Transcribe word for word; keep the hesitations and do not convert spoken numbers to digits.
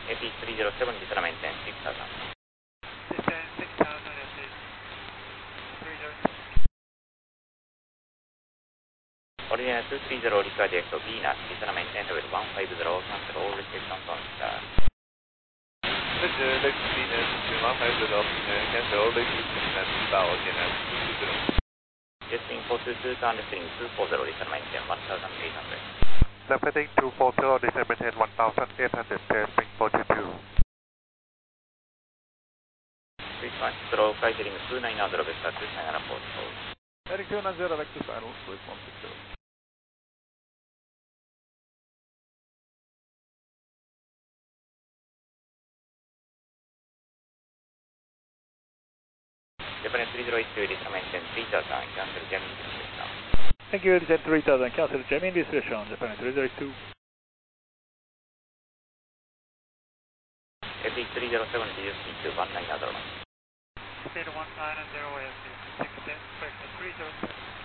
エーピースリーゼロセブン リトラメンテンシックスゼロ。 Descend six thousand at three zero seven. Ordinary two three zero required direct to Venus, return maintain level one five zero, cancel all restrictions on star. Roger, next Venus, one five zero, cancel all restrictions on star, ordinary two two zero. Jetting four two two, turn left heading two four zero, return maintain one thousand eight hundred. Left heading two four zero, return maintain one thousand eight hundred, testing four two two. Response throw, flight heading two nine zero, vector two nine zero, port hold. Heading two nine zero, vector final, response six zero. Japan three zero eight two, return maintain three thousand, cancel Gemini restriction. Thank you, descend three thousand, cancel Gemini restriction, Japan three zero eight two. エーピースリーゼロセブン、reduce speed to one nine zero. Speed one nine zero, six ten, correction three zero seven.